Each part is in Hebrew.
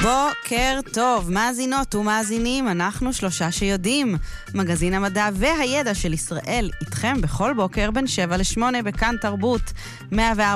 בוקר טוב, מאזינות ומאזינים, אנחנו שלושה שיודעים. מגזין המדע והידע של ישראל איתכם בכל בוקר בין 7 ל-8 בכאן תרבות 104.9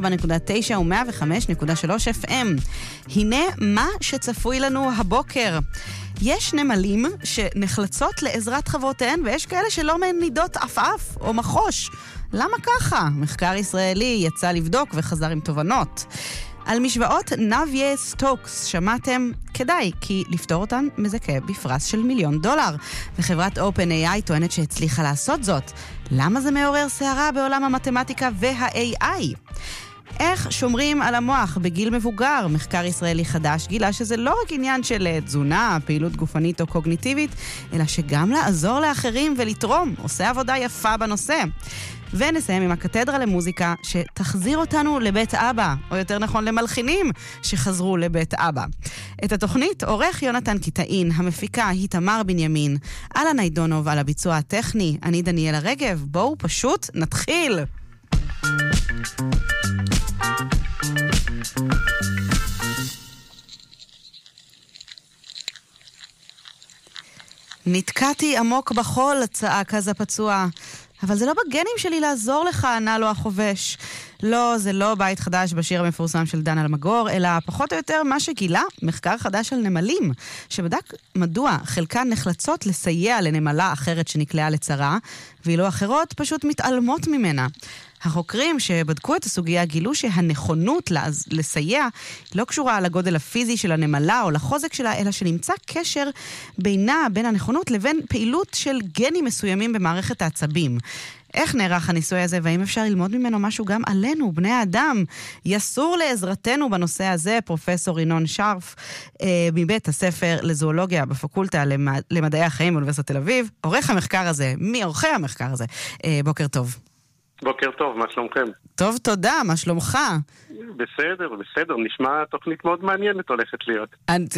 ו-105.3 FM. הנה מה שצפוי לנו הבוקר. יש נמלים שנחלצות לעזרת חברותיהן ויש כאלה שלא מנידות עפעף או מחוש. למה ככה? מחקר ישראלי יצא לבדוק וחזר עם תובנות. על משוואות נאביה סטוקס שמעתם? כדאי, כי לפתור אותן מזכה בפרס של $1,000,000. וחברת OpenAI טוענת שהצליחה לעשות זאת. למה זה מעורר סערה בעולם המתמטיקה וה-AI? איך שומרים על המוח בגיל מבוגר? מחקר ישראלי חדש גילה שזה לא רק עניין של תזונה, פעילות גופנית או קוגניטיבית, אלא שגם לעזור לאחרים ולתרום. עושה עבודה יפה בנושא. ונסיים עם הקתדרה למוזיקה שתחזיר אותנו לבית אבא, או יותר נכון למלחינים שחזרו לבית אבא. את התוכנית עורך יונתן קיטאין, המפיקה היא תמר בנימין, אלן עידונוב על הביצוע הטכני, אני דניאלה רגב. בואו פשוט נתחיל. נתקעתי עמוק בחול, צעק אז הפצוע. אבל זה לא בגנים שלי לעזור לך, ענה לו החובש. לא, זה לא בית חדש בשיר המפורסם של דן אלמגור, אלא פחות או יותר מה שגילה, מחקר חדש על נמלים, שבדק מדוע חלקן נחלצות לסייע לנמלה אחרת שנקלעה לצרה, ואילו אחרות פשוט מתעלמות ממנה. החוקרים שבדקו את הסוגיה גילו שהנכונות לסייע לא קשורה לגודל הפיזי של הנמלה או לחוזק שלה, אלא שנמצא קשר בין הנכונות לבין פעילות של גנים מסוימים במערכת העצבים. איך נערך הניסוי הזה, והאם אפשר ללמוד ממנו משהו גם עלינו, בני האדם? יסור לעזרתנו בנושא הזה פרופסור ינון שרף, מבית הספר לזואולוגיה בפקולטה למדעי החיים באוניברסיטת תל אביב, עורך המחקר הזה, מעורכי המחקר הזה. בוקר טוב. בוקר טוב, מה שלומכם? טוב, תודה, מה שלומך? בסדר, נשמע תוכנית מאוד מעניינת הולכת להיות.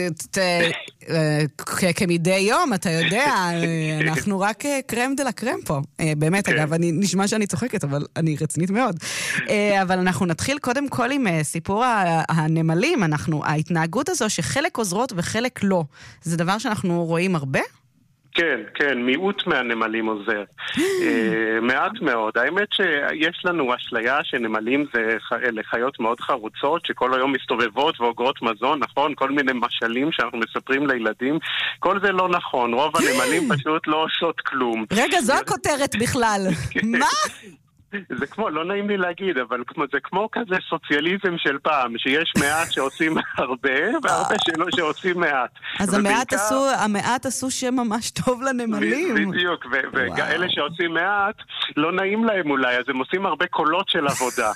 כמדי יום, אתה יודע, אנחנו רק קרם דה לקרם פה. באמת, אגב, נשמע שאני צוחקת, אבל אני רצינית מאוד. אבל אנחנו נתחיל קודם כל עם סיפור הנמלים. ההתנהגות הזו שחלק עוזרות וחלק לא. זה דבר שאנחנו רואים הרבה? כן, מיעוט מהנמלים עוזר. מעט מאוד. האמת שיש לנו אשליה שנמלים זה חיות מאוד חרוצות, שכל היום מסתובבות ואוגרות מזון, נכון? כל מיני משלים שאנחנו מספרים לילדים. כל זה לא נכון. רוב הנמלים פשוט לא עושות כלום. רגע, זו הכותרת בכלל. מה? זה כמו, לא נעים לי להגיד, אבל זה כמו כזה סוציאליזם של פעם, שיש מעט שעושים הרבה, והרבה שעושים מעט. אז המעט עשו שממש טוב לנמלים. בדיוק, ואלה שעושים מעט, לא נעים להם אולי, אז הם עושים הרבה קולות של עבודה.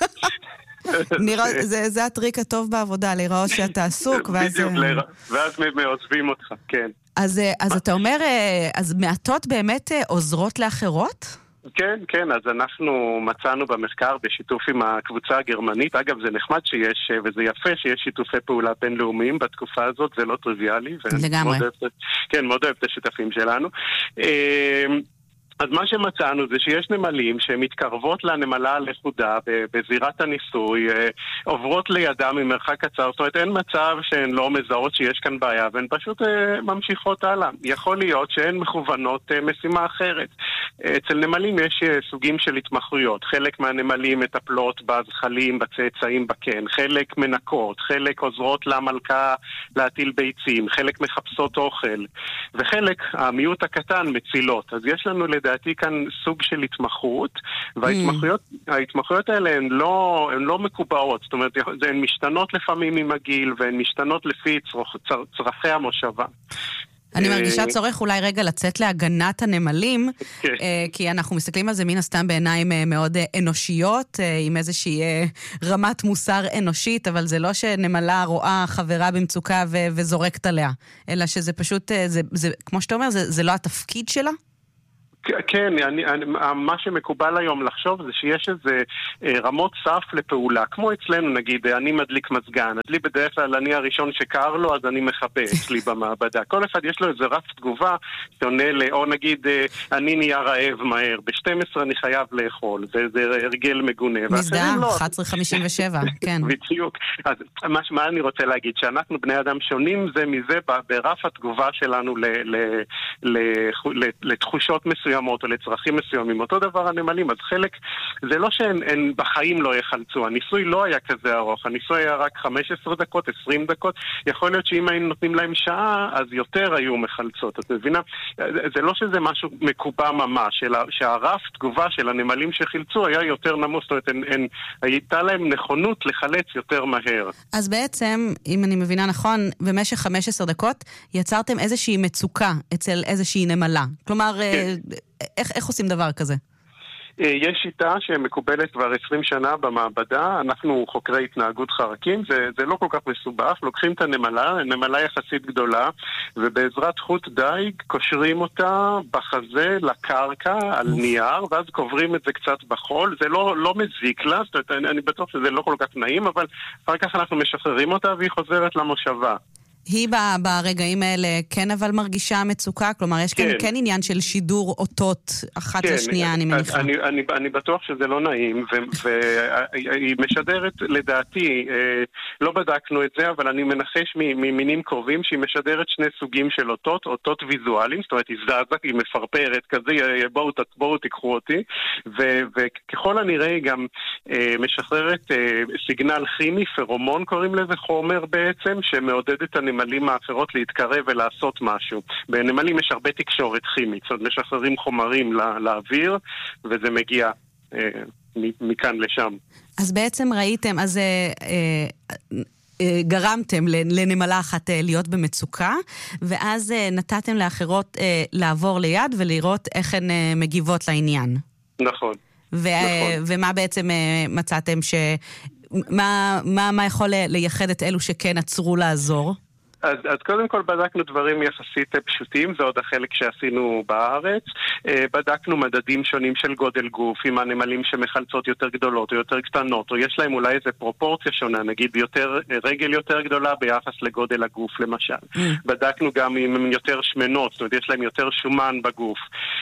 זה הטריק הטוב בעבודה, לראות שאתה עסוק, ואז עוזבים אותך, כן. אז אתה אומר, אז מעטות באמת עוזרות לאחרות? כן, אז אנחנו מצאנו במחקר בשיתוף עם הקבוצה הגרמנית, אגב זה נחמד שיש, וזה יפה שיש שיתופי פעולה בינלאומיים בתקופה הזאת, זה לא טריוויאלי. לגמרי. כן, מאוד אוהב את השותפים שלנו. אז מה שמצאנו זה שיש נמלים שמתקרבות לנמלה הלכודה בזירת הניסוי, עוברות לידה ממרחק קצר, זאת אומרת אין מצב שהן לא מזהות שיש כאן בעיה והן פשוט ממשיכות הלאה. יכול להיות שהן מכוונות משימה אחרת. אצל נמלים יש סוגים של התמחויות, חלק מהנמלים מטפלות בזחלים, בצאצאים בקן, חלק מנקות, חלק עוזרות למלכה להטיל ביצים, חלק מחפשות אוכל, וחלק, המיעוט הקטן, מצילות. אז יש לנו לדעתי כאן סוג של התמחות, וההתמחויות האלה הן לא מקובעות, זאת אומרת, הן משתנות לפעמים עם הגיל, והן משתנות לפי צרכי המושבה. אני מרגישה צורך אולי רגע לצאת להגנת הנמלים, כי אנחנו מסתכלים על זה מן הסתם בעיניים מאוד אנושיות, עם איזושהי רמת מוסר אנושית, אבל זה לא שנמלה רואה חברה במצוקה וזורקת עליה, אלא שזה פשוט, כמו שאתה אומר, זה לא התפקיד שלה? כן, מה שמקובל היום לחשוב זה שיש איזה רמות סף לפעולה, כמו אצלנו נגיד, אני מדליק מזגן, אז לי בדרך כלל אני הראשון שקר לו, אז אני מכבה אצלי במעבדה. כל אחד יש לו איזה רף תגובה שעונה או נגיד, אני נהיה רעב מהר, ב-12 אני חייב לאכול, זה הרגל מגונה. מזדהה, 11:57, כן. בדיוק. אז מה אני רוצה להגיד? שאנחנו בני אדם שונים זה מזה ברף התגובה שלנו לתחושות מסוימות או לצרכים מסוימים. אותו דבר הנמלים, אז חלק, זה לא שהן בחיים לא יחלצו, הניסוי לא היה כזה ארוך, הניסוי היה רק 15 דקות, 20 דקות, יכול להיות שאם היינו נותנים להם שעה, אז יותר היו מחלצות. את מבינה? זה לא שזה משהו מקובע ממש, אלא שהרף תגובה של הנמלים שחילצו היה יותר נמוך, זאת אומרת, הייתה להם נכונות לחלץ יותר מהר. אז בעצם, אם אני מבינה נכון, במשך 15 דקות יצרתם איזושהי מצוקה אצל איזושהי נמלה. כלומר, איך עושים דבר כזה? יש שיטה שמקובלת כבר 20 שנה במעבדה, אנחנו חוקרי התנהגות חרקים, זה לא כל כך מסובך, לוקחים את הנמלה, נמלה יחסית גדולה, ובעזרת חוט דייג קושרים אותה בחזה לקרקע על נייר, ואז קוברים את זה קצת בחול, זה לא מזיק לה, זאת אומרת, אני בטוח שזה לא כל כך נעים, אבל אחר כך אנחנו משחררים אותה והיא חוזרת למושבה. היא ברגעים האלה כן אבל מרגישה מצוקה? כלומר, יש כן עניין של שידור אותות אחת לשנייה, אני מניחה. אני בטוח שזה לא נעים, והיא משדרת, לדעתי, לא בדקנו את זה, אבל אני מנחש ממינים קרובים שהיא משדרת שני סוגים של אותות ויזואליים, זאת אומרת, היא זזה, היא מפרפרת כזה, בואו תיקחו אותי, וככל הנראה היא גם משחררת סיגנל כימי, פרומון קוראים לזה, חומר בעצם, שמעודד את הנמלים האחרות להתקרב ולעשות משהו. בנמלים יש הרבה תקשורת כימית, זאת אומרת, משחררים חומרים לאוויר, וזה מגיע מכאן לשם. אז בעצם ראיתם, אז גרמתם לנמלה אחת להיות במצוקה, ואז נתתם לאחרות לעבור ליד ולראות איך הן מגיבות לעניין. נכון. ומה בעצם מצאתם מה יכול לייחד את אלו שכן עצרו לעזור? אז קודם כל בדקנו דברים יחסית פשוטים, זה עוד החלק שעשינו בארץ. בדקנו מדדים שונים של גודל גוף, עם הנמלים שמחלצות יותר גדולות או יותר קטנות, או יש להם אולי איזה פרופורציה שונה, נגיד רגל יותר גדולה ביחס לגודל הגוף למשל. בדקנו גם אם הן יותר שמנות, זאת אומרת יש להם יותר שומן בגוף.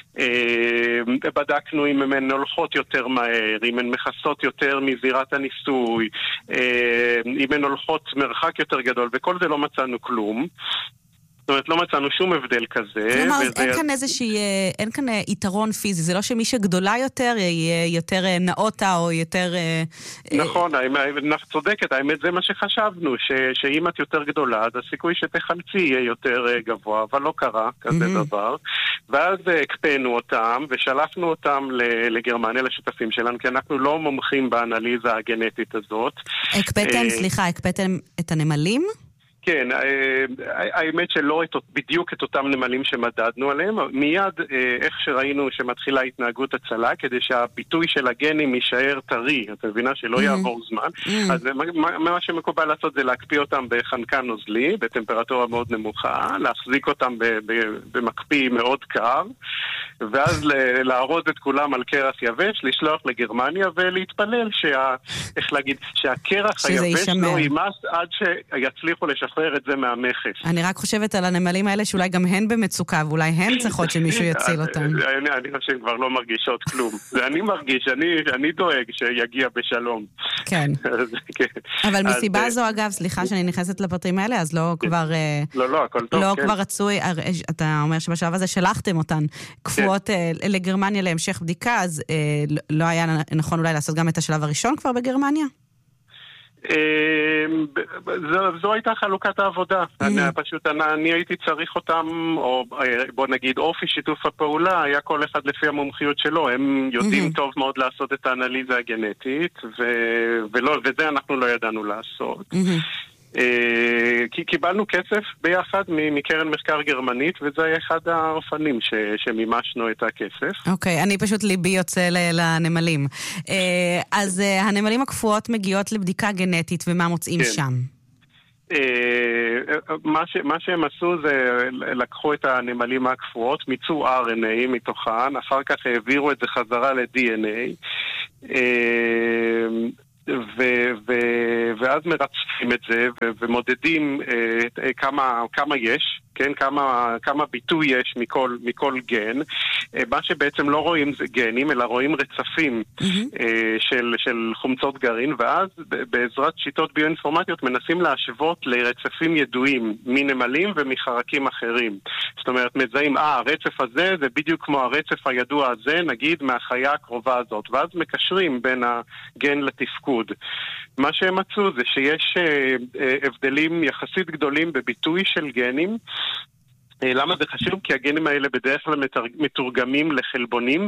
בדקנו אם הן הולכות יותר מהר, אם הן מכסות יותר מזירת הניסוי, אם הן הולכות מרחק יותר גדול, וכל זה לא מצאנו כלום. זאת אומרת, לא מצאנו שום הבדל כזה. כלומר, אין כאן יתרון פיזי. זה לא שמי שגדולה יותר, יהיה יותר נאותה או יותר... נכון, צודקת. האמת זה מה שחשבנו, שאם את יותר גדולה, אז הסיכוי שתחלצי יהיה יותר גבוה, אבל לא קרה כזה דבר. ואז הקפאנו אותם, ושלחנו אותם לגרמניה, לשותפים שלנו, כי אנחנו לא מומחים באנליזה הגנטית הזאת. הקפאתם את הנמלים? כן, האמת שלא בדיוק את אותם נמלים שמדדנו עליהם, מיד איך שראינו שמתחילה התנהגות הצלה, כדי שהביטוי של הגנים יישאר טרי, אתה מבינה שלא יעבור זמן, אז מה שמקובל לעשות זה להקפיא אותם בחנקן נוזלי, בטמפרטורה מאוד נמוכה, להחזיק אותם במקפיא מאוד קר, ואז להרוז את כולם על קרח יבש, לשלוח לגרמניה ולהתפלל שהקרח היבש לא יימס עד שיצליחו לשחרר את זה מהמכס. אני רק חושבת על הנמלים האלה שאולי גם הן במצוקה, ואולי הן צריכות שמישהו יציל אותן. אני חושב כבר לא מרגישות כלום. אני מרגיש, אני דואג שיגיע בשלום. כן. אבל מסיבה זו, אגב, סליחה שאני נכנסת לפרטים האלה, אז לא כבר... לא, הכל טוב, לא כבר רצוי, אתה אומר שבשלב הזה שלחתם אותן קפואות לגרמניה להמשך בדיקה, אז לא היה נכון אולי לעשות גם את השלב הראשון כבר בגרמניה? זו הייתה חלוקת העבודה. פשוט אני הייתי צריך אותם, או בוא נגיד אופי שיתוף הפעולה, היה כל אחד לפי המומחיות שלו. הם יודעים טוב מאוד לעשות את האנליזה הגנטית, וזה אנחנו לא ידענו לעשות. כי קיבלנו כסף ביחד מקרן מחקר גרמנית, וזה היה אחד האופנים שמימשנו את הכסף. אוקיי, אני פשוט ליבי יוצא לנמלים. אז הנמלים הקפואות מגיעות לבדיקה גנטית, ומה מוצאים שם? מה שהם עשו זה לקחו את הנמלים הקפואות, מיצו RNA מתוכן, אחר כך העבירו את זה חזרה ל-DNA, ואז מרצפים את זה ומודדים כמה יש, כן, כמה ביטוי יש מכל גן. מה שבעצם לא רואים זה גנים, אלא רואים רצפים של חומצות גרעין, ואז בעזרת שיטות ביואינפורמטיות מנסים להשוות לרצפים ידועים מנמלים ומחרקים אחרים. זאת אומרת, מזהים, הרצף הזה זה בדיוק כמו הרצף הידוע הזה, נגיד מהחיה הקרובה הזאת, ואז מקשרים בין הגן לתפקוד. מה שהם מצאו זה שיש הבדלים יחסית גדולים בביטוי של גנים. למה זה חשוב? כי הגנים האלה בדרך כלל מתורגמים לחלבונים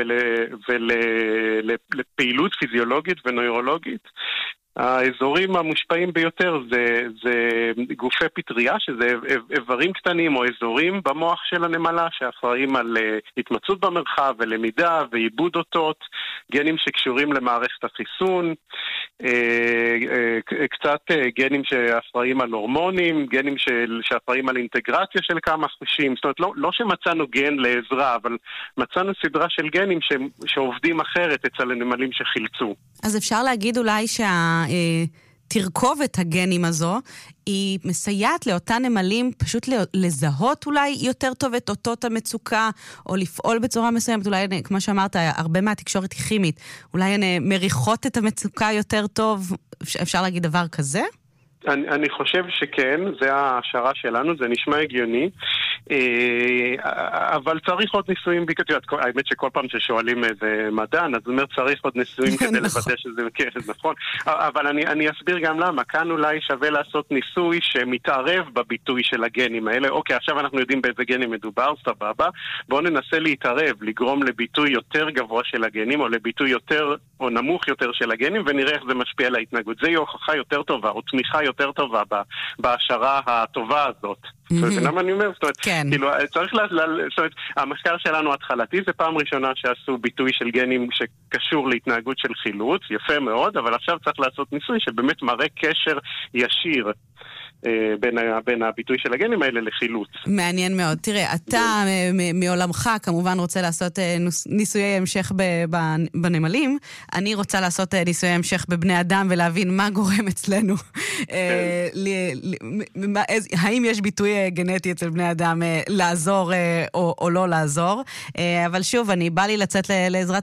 ולפעילות פיזיולוגית ונוירולוגית. האזורים המושפעים ביותר זה גופי פטריה, שזה איברים קטנים או אזורים במוח של הנמלה שאחראים על התמצאות במרחב ולמידה ועיבוד אותות, גנים שקשורים למערכת החיסון, קצת גנים שאחראים על הורמונים, גנים שאחראים על אינטגרציה של כמה חושים. זאת אומרת, לא שמצאנו גן לעזרה, אבל מצאנו סדרה של גנים שעובדים אחרת אצל הנמלים שחילצו. אז אפשר להגיד אולי תרכובת הגנים הזו, היא מסייעת לאותן נמלים פשוט לזהות אולי יותר טוב את אותות המצוקה, או לפעול בצורה מסוימת, אולי, כמו שאמרת, הרבה מהתקשורת היא כימית, אולי הן מריחות את המצוקה יותר טוב, אפשר להגיד דבר כזה? אני חושב שכן, זה ההשערה שלנו, זה נשמע הגיוני, אבל צריך עוד ניסויים, האמת שכל פעם ששואלים איזה מדען, אז אומר צריך עוד ניסויים כדי לוודא שזה נכון, אבל אני אסביר גם למה, כאן אולי שווה לעשות ניסוי שמתערב בביטוי של הגנים האלה. אוקיי, עכשיו אנחנו יודעים באיזה גנים מדובר, סבבה, בואו ננסה להתערב, לגרום לביטוי יותר גבוה של הגנים, או לביטוי יותר או נמוך יותר של הגנים, ונראה איך זה משפיע על ההתנהגות. זה הוכחה יותר טובה, או תמיכה יותר טובה בהשערה הטובה הזאת. ולמה אני אומר? זאת אומרת, כאילו, צריך זאת אומרת, המחקר שלנו התחלתי, זה פעם ראשונה שעשו ביטוי של גנים שקשור להתנהגות של חילוץ, יפה מאוד, אבל עכשיו צריך לעשות ניסוי שבאמת מראה קשר ישיר בין הביטוי של הגנים האלה לחילוץ. מעניין מאוד. תראה, אתה מעולמך כמובן רוצה לעשות ניסויי המשך בנמלים, אני רוצה לעשות ניסויי המשך בבני אדם ולהבין מה גורם אצלנו. האם יש ביטוי גנטי אצל בני אדם לעזור או לא לעזור. אבל שוב, בא לי לצאת לעזרת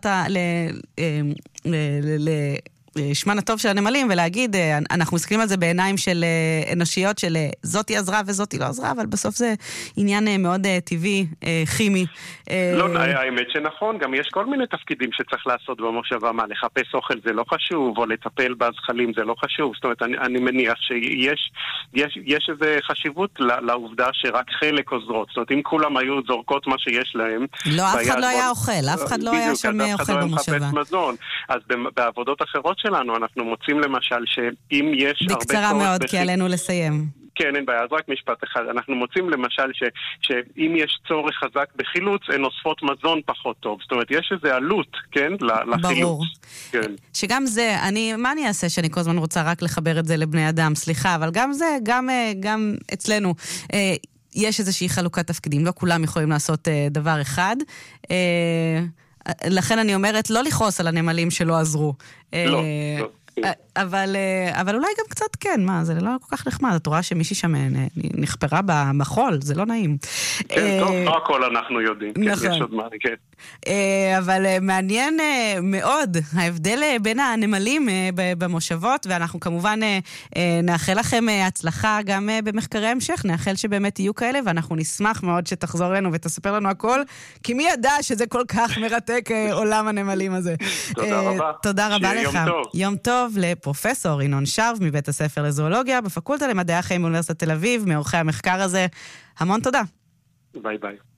שמן הטוב של הנמלים, ולהגיד, אנחנו מסתכלים על זה בעיניים של אנושיות, של זאתי עזרה וזאתי לא עזרה, אבל בסוף זה עניין מאוד טבעי, כימי. לא, האמת שנכון, גם יש כל מיני תפקידים שצריך לעשות במושבה, מה, לחפש אוכל זה לא חשוב, או לטפל בהזחלים זה לא חשוב, זאת אומרת, אני מניח שיש איזו חשיבות לעובדה שרק חלק עוזרות, זאת אומרת, אם כולם היו זורקות מה שיש להם, לא, אף אחד לא היה אוכל, אף אחד לא היה שם אוכל במושבה. אז בעבודות אחרות שלנו, אנחנו מוצאים למשל שאם יש הרבה בקצרה מאוד, כי עלינו לסיים. כן, אין בעיה, אז רק משפט אחד. אנחנו מוצאים למשל שאם יש צורך חזק בחילוץ, הן אוספות מזון פחות טוב. זאת אומרת, יש איזו עלות, כן, לחילוץ. ברור. כן. שגם זה, מה אני אעשה שאני כל הזמן רוצה רק לחבר את זה לבני אדם? סליחה, אבל גם זה, גם אצלנו, יש איזושהי חלוקת תפקידים. לא כולם יכולים לעשות דבר אחד. לכן אני אומרת, לא לכעוס על הנמלים שלא עזרו. לא. אבל אולי גם קצת כן, מה, זה לא כל כך נחמד, את רואה שמישהי שם נחפרה במחול, זה לא נעים. כן, טוב, לא הכל אנחנו יודעים, כן, יש עוד מה, כן. אבל מעניין מאוד ההבדל בין הנמלים במושבות, ואנחנו כמובן נאחל לכם הצלחה גם במחקרי המשך, נאחל שבאמת יהיו כאלה, ואנחנו נשמח מאוד שתחזור לנו ותספר לנו הכל, כי מי ידע שזה כל כך מרתק עולם הנמלים הזה. תודה רבה. תודה רבה לך. יום טוב לפרופסור ינון שרב מבית הספר לזואולוגיה, בפקולטה למדעי החיים באוניברסיטת תל אביב, מעורכי המחקר הזה. המון תודה. ביי ביי.